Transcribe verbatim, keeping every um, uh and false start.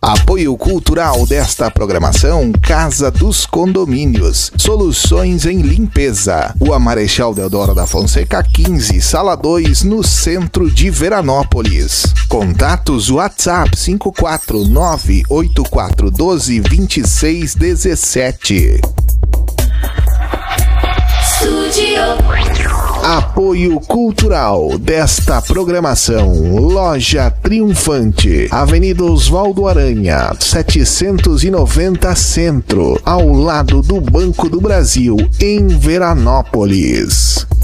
Apoio cultural desta programação: Casa dos Condomínios, soluções em limpeza. Rua Marechal Deodoro da Fonseca quinze, sala dois, no centro de Veranópolis. Contatos WhatsApp cinco quatro nove oito quatro um dois dois seis um sete. Apoio cultural desta programação: Loja Triunfante, Avenida Oswaldo Aranha, setecentos e noventa Centro, ao lado do Banco do Brasil, em Veranópolis.